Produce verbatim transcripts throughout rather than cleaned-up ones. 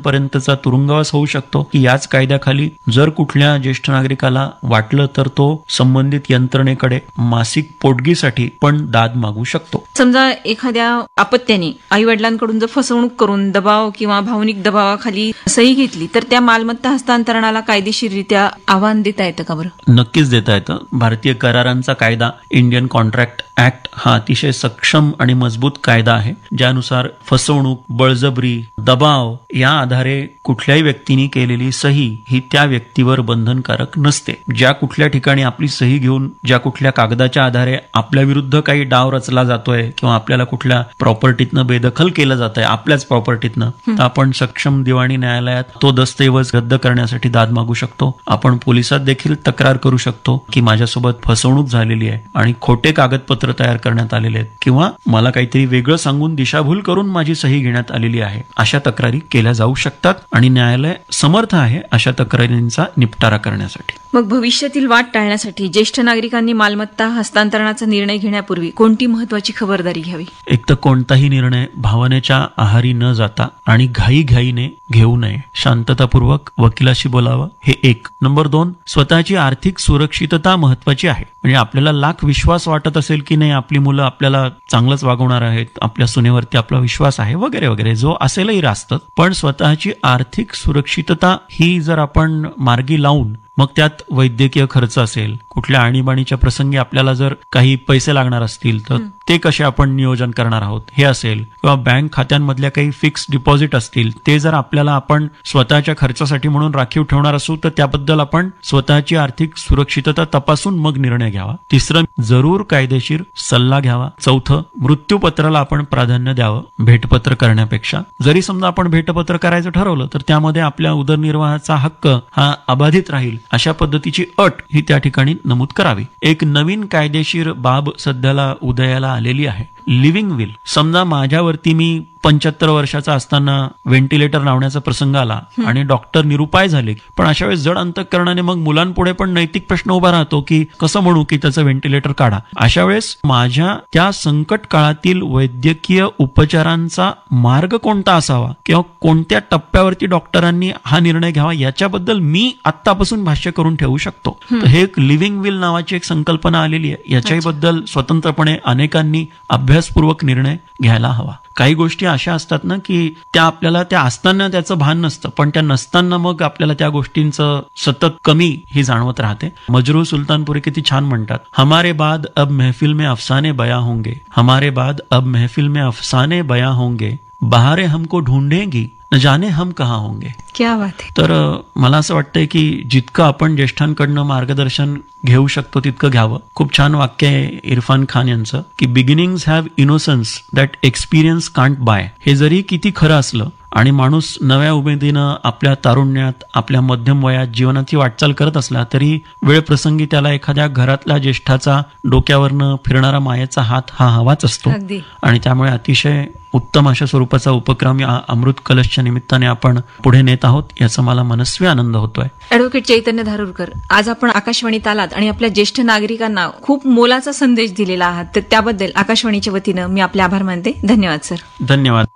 वर्षांपर्यंतचा तुरुंगवास होऊ शकतो की याच कायद्याखाली जर कुठल्या ज्येष्ठ नागरिकाला वाटलं तर तो संबंधित यंत्रणेकडे मासिक पोटगीसाठी पण दाद मागू शकतो. समजा एखाद्या अपत्याने आई वडिलांकडून जर फसवणूक करून दबाव किंवा भावनिक दबावाखाली सही घेतली तर त्या मालमत्ता हस्तांतरणाला कायदेशीररित्या आव्हान देता येतं का बरं? नक्कीच देता येतं. भारतीय करारांचा कायदा इंडियन कॉन्ट्रॅक्ट ऍक्ट हा अतिशय सक्षम आणि मजबूत कायदा आहे, ज्यानुसार फसवणूक, बळजबरी, दबाव या आधारे कुठल्याही व्यक्तीने केलेली सही ही त्या व्यक्तीवर बंधनकारक नसते. ज्या कुठल्या ठिकाणी आपली सही घेऊन ज्या कुठल्या कागदाच्या आधारे आपल्या विरुद्ध काही डाव रचला जातोय किंवा आपल्याला कुठल्या प्रॉपर्टीतनं बेदखल केलं जात आहे आपल्याच प्रॉपर्टीतनं, तर आपण सक्षम दिवाणी न्यायालयात तो दस्तऐवज रद्द करण्यासाठी दाद मागू शकतो. आपण पोलिसात देखील तक्रार करू शकतो की माझ्यासोबत फसवणूक झालेली आहे आणि खोटे कागदपत्र तयार करण्यात आलेले आहेत किंवा मला काहीतरी वेगळं सांगून दिशाभूल करून माझी सही घेण्यात आलेली आहे, अशा तक्रारी केल्या जाऊ शकतात आणि न्यायालय समर्थ आहे अशा तक्रारींचा निपटारा करण्यासाठी. मग भविष्यातील वाद टाळण्यासाठी ज्येष्ठ नागरिकांनी मालमत्ता हस्तांतरणाचा निर्णय घेण्यापूर्वी कोणती महत्वाची खबरदारी घ्यावी? एक तर कोणताही निर्णय भावनेच्या आहारी न जाता आणि घाईघाईने घेऊ नये. शांततापूर्वक वकिलाशी बोलावं हे एक. नंबर दोन, स्वतःची आर्थिक सुरक्षितता महत्वाची आहे. म्हणजे आपल्याला लाख विश्वास वाटत असेल की नाही आपली मुलं आपल्याला चांगलंच वागवणार आहेत, आपल्या सुनेवरती आपला विश्वास आहे वगैरे वगैरे, जो असेलही रास्त, पण स्वतःची आर्थिक सुरक्षितता ही जर आपण मार्गी लावून मग त्यात वैद्यकीय खर्च असेल, कुठल्या आणीबाणीच्या प्रसंगी आपल्याला जर काही पैसे लागणार असतील तर ते कसे आपण नियोजन करणार आहोत हे असेल, किंवा बँक खात्यांमधल्या काही फिक्स डिपॉझिट असतील ते जर आपल्याला आपण स्वतःच्या खर्चासाठी म्हणून राखीव ठेवणार असू तर त्याबद्दल आपण स्वतःची आर्थिक सुरक्षितता तपासून मग निर्णय घ्यावा. तिसरं, जरूर कायदेशीर सल्ला घ्यावा. चौथं, मृत्यूपत्राला आपण प्राधान्य द्यावं भेटपत्र करण्यापेक्षा. जरी समजा आपण भेटपत्र करायचं ठरवलं तर त्यामध्ये आपल्या उदरनिर्वाहाचा हक्क हा अबाधित राहील अशा पद्धतीची अट ही त्या ठिकाणी नमूद करावी. एक नवीन कायदेशीर बाब सध्याला उदयाला आलेली आहे, लिव्हिंग विल. समजा माझ्यावरती मी पंच्याहत्तर वर्षाचा असताना व्हेंटिलेटर लावण्याचा प्रसंग आला आणि डॉक्टर निरुपाय झाले, पण अशा वेळेस जड अंतःकरणाने मग मुलांपुढे पण नैतिक प्रश्न उभा राहतो की कसं म्हणू की त्याचं व्हेंटिलेटर काढा. अशा वेळेस माझ्या त्या संकट काळातील वैद्यकीय उपचारांचा मार्ग कोणता असावा किंवा कोणत्या टप्प्यावरती डॉक्टरांनी हा निर्णय घ्यावा याच्याबद्दल मी आत्तापासून भाष्य करून ठेवू शकतो. तर हे एक लिव्हिंग विल नावाची एक संकल्पना आलेली आहे. याच्याबद्दल स्वतंत्रपणे अनेकांनी अभ्यासपूर्वक निर्णय घ्यायला हवा. काही गोष्टी अशा असतात ना की त्या आपल्याला त्या असताना त्याचं भान नसतं, पण त्या नसताना मग आपल्याला त्या गोष्टींचं सतत कमी ही जाणवत राहते. मजरूह सुलतानपुरी किती छान म्हणतात, हमारे बाद अब महफिल में अफसाने बया होंगे, हमारे बाद अब महफिल में अफसाने बया होंगे, बहारे हमको ढूंढेंगी न जाने हम कहाँ होंगे. क्या बात आहे. तर मला असं वाटतंय की जितकं आपण ज्येष्ठांकडनं मार्गदर्शन घेऊ शकतो तितकं घ्यावं. खूप छान वाक्य आहे इरफान खान यांचं की beginnings have innocence that experience can't buy. हे जरी किती खरं असलं आणि माणूस नव्या उमेदीनं आपल्या तारुण्यात आपल्या मध्यम वयात जीवनाची वाटचाल करत असला तरी वेळ प्रसंगी त्याला एखाद्या घरातल्या ज्येष्ठाचा डोक्यावरनं फिरणारा मायेचा हात हा हवाच असतो. आणि त्यामुळे अतिशय उत्तम अशा स्वरूपाचा उपक्रम या अमृत कलशच्या निमित्ताने आपण पुढे नेत आहोत, याचा मला मनस्वी आनंद होतोय. ॲडव्होकेट चैतन्य धारूरकर, आज आपण आकाशवाणीत आलात आणि आपल्या ज्येष्ठ नागरिकांना खूप मोलाचा संदेश दिलेला आहात, तर त्याबद्दल आकाशवाणीच्या वतीनं मी आपले आभार मानते. धन्यवाद सर. धन्यवाद.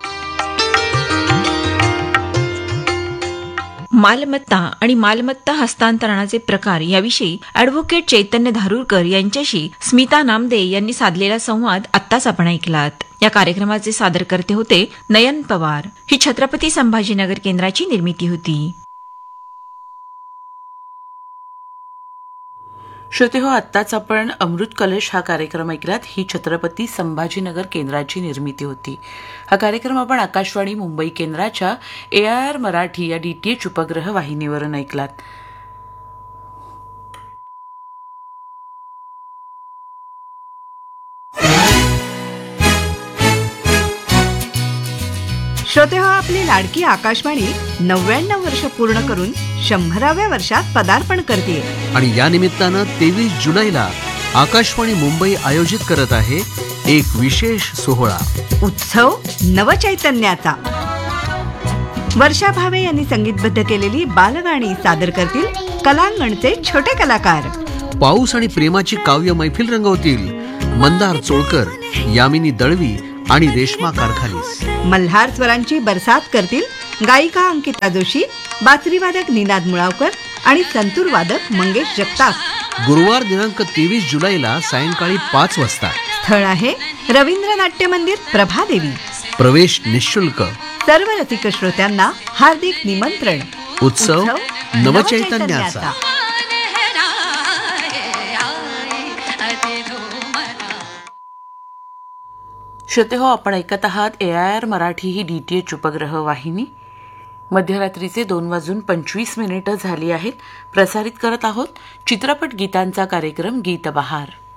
मालमत्ता आणि मालमत्ता हस्तांतरणाचे प्रकार याविषयी ॲडव्होकेट चैतन्य धारूरकर यांच्याशी स्मिता नामदे यांनी साधलेला संवाद आत्ताच आपण ऐकलात. या कार्यक्रमाचे सादरकर्ते होते नयन पवार. ही छत्रपती संभाजीनगर केंद्राची निर्मिती होती. श्रोते हो, आत्ताच आपण अमृत कलश हा कार्यक्रम ऐकलात. ही छत्रपती संभाजीनगर केंद्राची निर्मिती होती. हा कार्यक्रम आपण आकाशवाणी मुंबई केंद्राच्या ए आय आर मराठी या डीटीएच उपग्रह वाहिनीवरून ऐकलात. श्रोते हो, आपली लाडकी आकाशवाणी नव्याण्णव वर्ष पूर्ण करून शंभराव्या वर्षात पदार्पण करते आणि या निमित्तानं तेवीस जुलैला आकाशवाणी मुंबई आयोजित करत आहे एक विशेष सोहळा, उत्सव नवचैतन्याचा. वर्षा भावे यांनी संगीतबद्ध केलेली बालगाणी सादर करतील कलांगणचे छोटे कलाकार. पाऊस आणि प्रेमाची काव्य मैफिल रंगवतील मंदार चोळकर, यामिनी दळवी आणि रेश्मा कारखालीस. मल्हार स्वरांची बरसात करतील गायिका अंकिता जोशी, बासरीवादक निनाद मुळावकर आणि संतूरवादक मंगेश जगताप. गुरुवार दिनांक तेवीस जुलैला सायंकाळी पाच वाजता. स्थळ आहे रवींद्र नाट्य मंदिर, प्रभादेवी. प्रवेश निशुल्क. सर्व रसिक श्रोत्यांना हार्दिक निमंत्रण. उत्सव नवचैतन्याचा. श्रोते हो, आपण ऐकत आहात ए I R Marathi he D T H उपग्रह वाहिनी. मध्यरात्रीचे दोन वाजून पंचवीस मिनिटं झाली आहेत. प्रसारित करत आहोत चित्रपट गीतांचा कार्यक्रम गीत बहार.